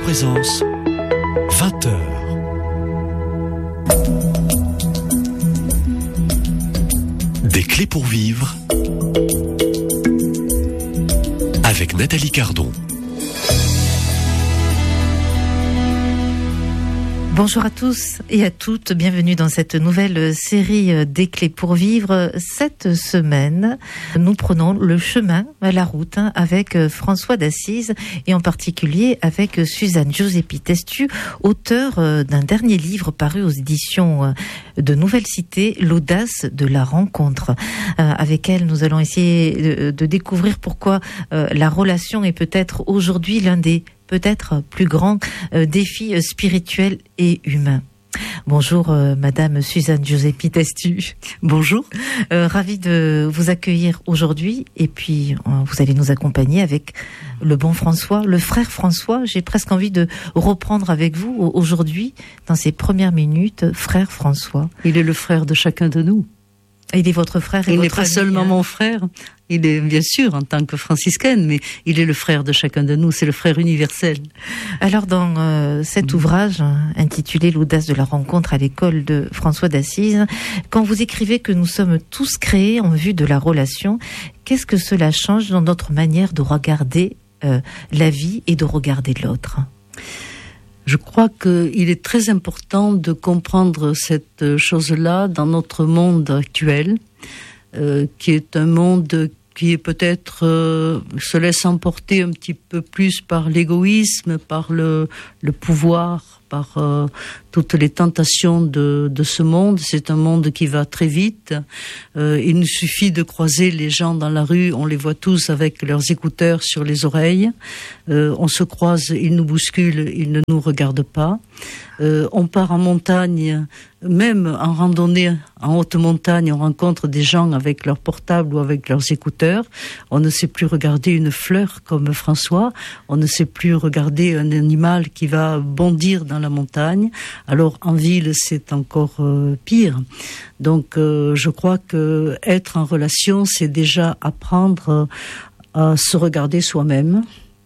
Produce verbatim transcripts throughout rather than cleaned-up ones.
Présence, vingt heures. Des clés pour vivre avec Nathalie Cardon. Bonjour à tous et à toutes, bienvenue dans cette nouvelle série des clés pour vivre. Cette semaine, nous prenons le chemin, la route avec François d'Assise et en particulier avec Suzanne Giuseppi Testu, auteure d'un dernier livre paru aux éditions de Nouvelle Cité, L'audace de la rencontre. Avec elle, nous allons essayer de découvrir pourquoi la relation est peut-être aujourd'hui l'un des peut-être plus grand euh, défi euh, spirituel et humain. Bonjour euh, Madame Suzanne Giuseppi Testu. Bonjour. Euh, ravie de vous accueillir aujourd'hui et puis euh, vous allez nous accompagner avec le bon François, le frère François. J'ai presque envie de reprendre avec vous aujourd'hui, dans ces premières minutes, frère François. Il est le frère de chacun de nous. Il est votre frère et il votre n'est pas ami, seulement hein. mon frère, il est bien sûr en tant que franciscaine, mais il est le frère de chacun de nous, c'est le frère universel. Alors dans euh, cet mmh. ouvrage hein, intitulé L'audace de la rencontre à l'école de François d'Assise, quand vous écrivez que nous sommes tous créés en vue de la relation, qu'est-ce que cela change dans notre manière de regarder euh, la vie et de regarder l'autre ? Je crois qu'il est très important de comprendre cette chose-là dans notre monde actuel, euh, qui est un monde qui est peut-être euh, se laisse emporter un petit peu plus par l'égoïsme, par le, le pouvoir, par euh, toutes les tentations de, de ce monde. C'est un monde qui va très vite. Euh, il nous suffit de croiser les gens dans la rue, on les voit tous avec leurs écouteurs sur les oreilles. Euh, on se croise, ils nous bousculent, ils ne nous regardent pas. Euh, on part en montagne, même en randonnée en haute montagne, on rencontre des gens avec leur portable ou avec leurs écouteurs. On ne sait plus regarder une fleur comme François, on ne sait plus regarder un animal qui va bondir dans la montagne. Alors en ville, c'est encore euh, pire. Donc euh, je crois que être en relation, c'est déjà apprendre à se regarder soi-même.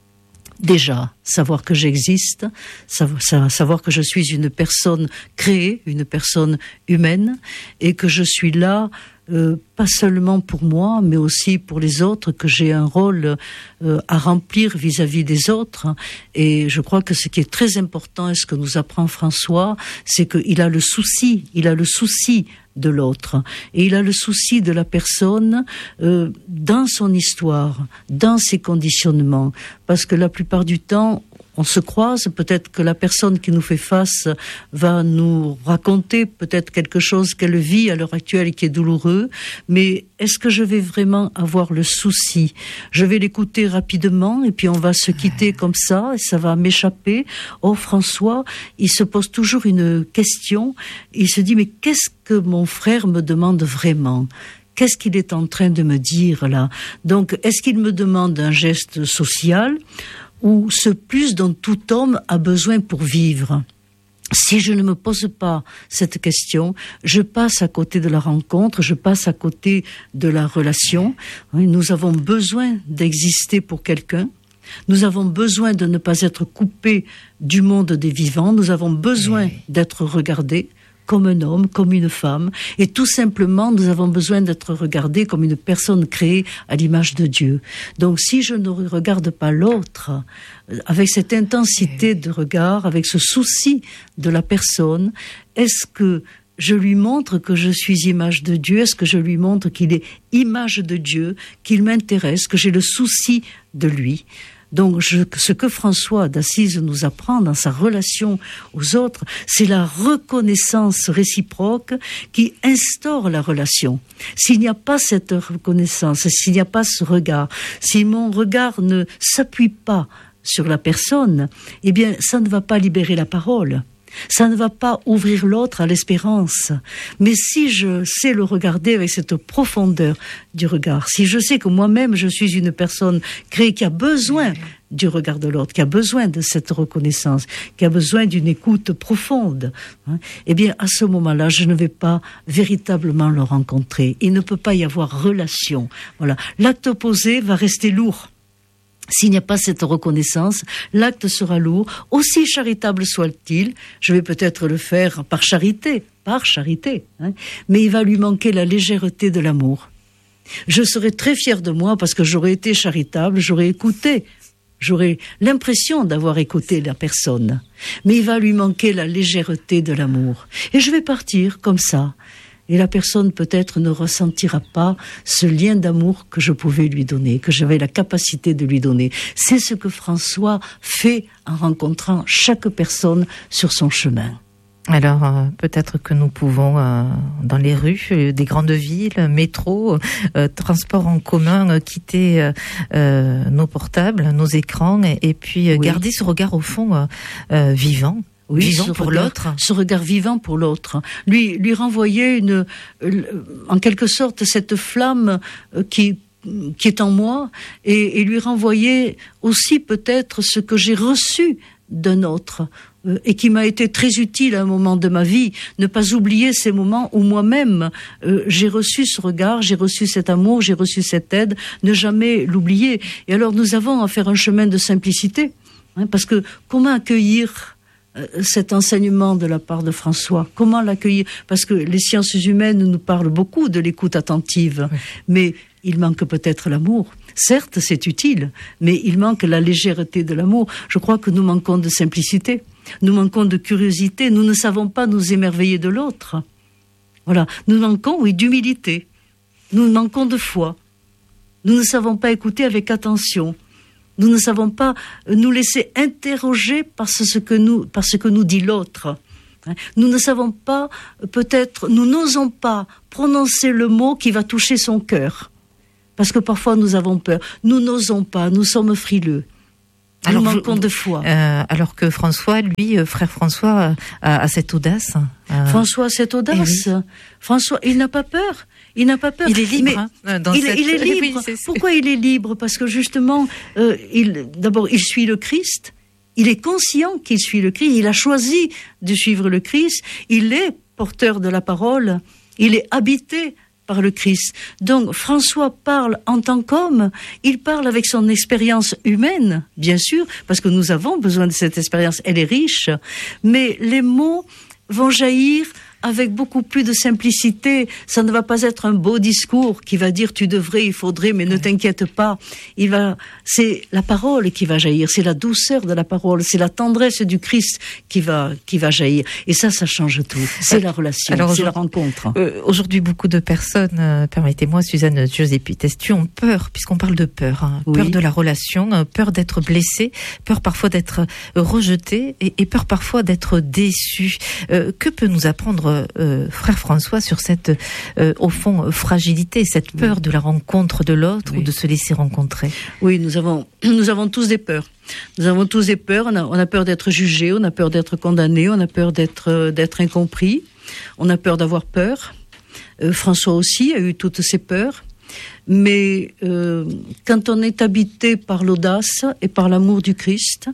Déjà, savoir que j'existe, savoir, savoir que je suis une personne créée, une personne humaine, et que je suis là, euh, pas seulement pour moi, mais aussi pour les autres, que j'ai un rôle euh, à remplir vis-à-vis des autres. Et je crois que ce qui est très important, et ce que nous apprend François, c'est qu'il a le souci, il a le souci de l'autre. Et il a le souci de la personne euh, dans son histoire, dans ses conditionnements. Parce que la plupart du temps, on se croise, peut-être que la personne qui nous fait face va nous raconter peut-être quelque chose qu'elle vit à l'heure actuelle et qui est douloureux, mais est-ce que je vais vraiment avoir le souci ? Je vais l'écouter rapidement et puis on va se quitter comme ça et ça va m'échapper. Oh François, il se pose toujours une question, il se dit mais qu'est-ce que mon frère me demande vraiment ? Qu'est-ce qu'il est en train de me dire là ? Donc est-ce qu'il me demande un geste social ? Ou ce plus dont tout homme a besoin pour vivre. Si je ne me pose pas cette question, je passe à côté de la rencontre, je passe à côté de la relation. Nous avons besoin d'exister pour quelqu'un. Nous avons besoin de ne pas être coupés du monde des vivants. Nous avons besoin d'être regardés comme un homme, comme une femme. Et tout simplement, nous avons besoin d'être regardés comme une personne créée à l'image de Dieu. Donc, si je ne regarde pas l'autre, avec cette intensité de regard, avec ce souci de la personne, est-ce que je lui montre que je suis image de Dieu? Est-ce que je lui montre qu'il est image de Dieu, qu'il m'intéresse, que j'ai le souci de lui? Donc, je, ce que François d'Assise nous apprend dans sa relation aux autres, c'est la reconnaissance réciproque qui instaure la relation. S'il n'y a pas cette reconnaissance, s'il n'y a pas ce regard, si mon regard ne s'appuie pas sur la personne, eh bien, ça ne va pas libérer la parole. Ça ne va pas ouvrir l'autre à l'espérance. Mais si je sais le regarder avec cette profondeur du regard, si je sais que moi-même je suis une personne créée qui a besoin du regard de l'autre, qui a besoin de cette reconnaissance, qui a besoin d'une écoute profonde, hein, eh bien à ce moment-là, je ne vais pas véritablement le rencontrer. Il ne peut pas y avoir relation. Voilà. L'acte opposé va rester lourd. s'il n'y a pas cette reconnaissance, l'acte sera lourd, aussi charitable soit-il. Je vais peut-être le faire par charité, par charité, hein, mais il va lui manquer la légèreté de l'amour. Je serai très fière de moi parce que j'aurais été charitable, j'aurais écouté, j'aurais l'impression d'avoir écouté la personne, mais il va lui manquer la légèreté de l'amour. Et je vais partir comme ça. Et la personne peut-être ne ressentira pas ce lien d'amour que je pouvais lui donner, que j'avais la capacité de lui donner. C'est ce que François fait en rencontrant chaque personne sur son chemin. Alors, euh, peut-être que nous pouvons, euh, dans les rues euh, des grandes villes, métro, euh, transports en commun, euh, quitter euh, euh, nos portables, nos écrans, et, et puis euh, oui. garder ce regard au fond euh, euh, vivant. Oui, vivant pour regard, l'autre. Ce regard vivant pour l'autre. Lui, lui renvoyer une, euh, en quelque sorte, cette flamme euh, qui, qui est en moi, et, et lui renvoyer aussi peut-être ce que j'ai reçu d'un autre, euh, et qui m'a été très utile à un moment de ma vie. Ne pas oublier ces moments où moi-même, euh, j'ai reçu ce regard, j'ai reçu cet amour, j'ai reçu cette aide. Ne jamais l'oublier. Et alors, nous avons à faire un chemin de simplicité, hein, parce que comment accueillir cet enseignement de la part de François, comment l'accueillir? Parce que les sciences humaines nous parlent beaucoup de l'écoute attentive, oui. mais il manque peut-être l'amour. Certes, c'est utile, mais il manque la légèreté de l'amour. Je crois que nous manquons de simplicité, nous manquons de curiosité, nous ne savons pas nous émerveiller de l'autre. Voilà, nous manquons, oui, d'humilité, nous manquons de foi, nous ne savons pas écouter avec attention. Nous ne savons pas nous laisser interroger par ce que nous, par ce que nous dit l'autre. Nous ne savons pas, peut-être, nous n'osons pas prononcer le mot qui va toucher son cœur. Parce que parfois nous avons peur. Nous n'osons pas, nous sommes frileux. Nous alors, manquons vous, de foi. Euh, alors que François, lui, euh, frère François, a, a cette audace. Euh... François a cette audace. Oui. François, il n'a pas peur. Il n'a pas peur. Il est libre. Hein, dans il, cette... il est libre. Oui, c'est... Pourquoi il est libre? Parce que justement, euh, il, d'abord, il suit le Christ. Il est conscient qu'il suit le Christ. Il a choisi de suivre le Christ. Il est porteur de la parole. Il est habité par le Christ. Donc, François parle en tant qu'homme. Il parle avec son expérience humaine, bien sûr, parce que nous avons besoin de cette expérience. Elle est riche. Mais les mots vont jaillir avec beaucoup plus de simplicité. Ça ne va pas être un beau discours qui va dire tu devrais, il faudrait, mais ne t'inquiète pas. Il va, c'est la parole qui va jaillir, c'est la douceur de la parole, c'est la tendresse du Christ qui va, qui va jaillir. Et ça, ça change tout. C'est la relation, alors, c'est la rencontre. Euh, aujourd'hui, beaucoup de personnes, euh, permettez-moi, Suzanne Giuseppi-Testu, ont peur, puisqu'on parle de peur, hein, oui. peur de la relation, euh, peur d'être blessé, peur parfois d'être rejeté, et, et peur parfois d'être déçu. Euh, que peut nous apprendre Euh, frère François sur cette, euh, au fond, fragilité, cette peur oui. de la rencontre de l'autre oui. ou de se laisser rencontrer? Oui, nous avons, nous avons tous des peurs. Nous avons tous des peurs. On a, on a peur d'être jugé, on a peur d'être condamné, on a peur d'être, euh, d'être incompris, on a peur d'avoir peur. Euh, François aussi a eu toutes ces peurs. Mais euh, quand on est habité par l'audace et par l'amour du Christ,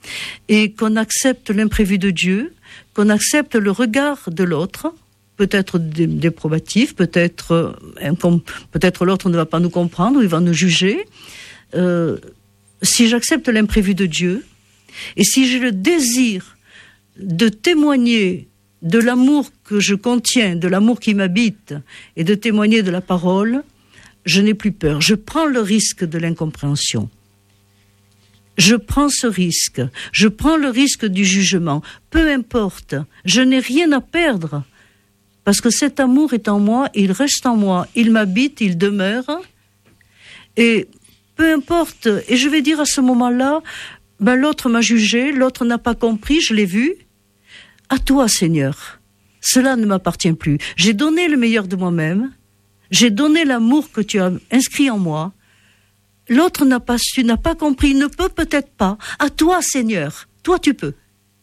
et qu'on accepte l'imprévu de Dieu, qu'on accepte le regard de l'autre, peut-être déprobatif, peut-être, peut-être l'autre ne va pas nous comprendre, il va nous juger. Euh, si j'accepte l'imprévu de Dieu, et si j'ai le désir de témoigner de l'amour que je contiens, de l'amour qui m'habite, et de témoigner de la parole, je n'ai plus peur. Je prends le risque de l'incompréhension. Je prends ce risque, je prends le risque du jugement, peu importe, je n'ai rien à perdre, parce que cet amour est en moi, il reste en moi, il m'habite, il demeure, et peu importe, et je vais dire à ce moment-là, ben l'autre m'a jugé, l'autre n'a pas compris, je l'ai vu, à toi Seigneur, cela ne m'appartient plus, j'ai donné le meilleur de moi-même, j'ai donné l'amour que tu as inscrit en moi. L'autre n'a pas su, n'a pas compris, ne peut peut-être pas. À toi, Seigneur, toi tu peux.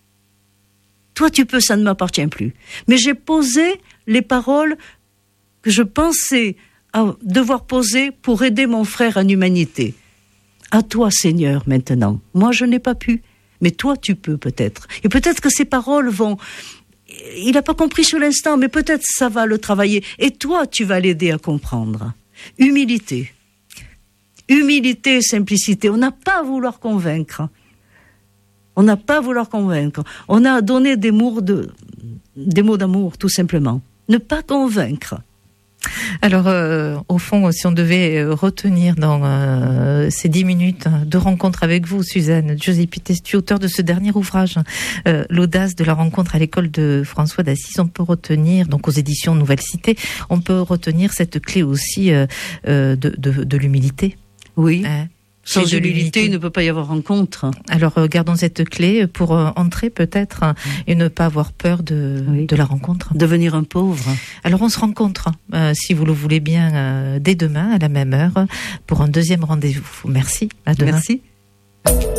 Toi tu peux, ça ne m'appartient plus. Mais j'ai posé les paroles que je pensais devoir poser pour aider mon frère en humanité. À toi, Seigneur, maintenant. Moi, je n'ai pas pu. Mais toi, tu peux peut-être. Et peut-être que ces paroles vont... Il n'a pas compris sur l'instant, mais peut-être ça va le travailler. Et toi, tu vas l'aider à comprendre. Humilité. Humilité et simplicité. On n'a pas à vouloir convaincre. On n'a pas à vouloir convaincre. On a à donner des mots de, des mots d'amour, tout simplement. Ne pas convaincre. Alors, euh, au fond, si on devait retenir dans euh, ces dix minutes de rencontre avec vous, Suzanne Giosipitescu, auteur de ce dernier ouvrage, euh, l'audace de la rencontre à l'école de François d'Assise, on peut retenir, donc aux éditions Nouvelle Cité, on peut retenir cette clé aussi euh, euh, de, de, de l'humilité. Oui. Hein? Sans humilité, l'humilité, il ne peut pas y avoir rencontre. Alors, euh, gardons cette clé pour euh, entrer peut-être euh, et ne pas avoir peur de, oui. de la rencontre. Devenir un pauvre. Alors, on se rencontre, euh, si vous le voulez bien, euh, dès demain à la même heure pour un deuxième rendez-vous. Merci. À demain. Merci.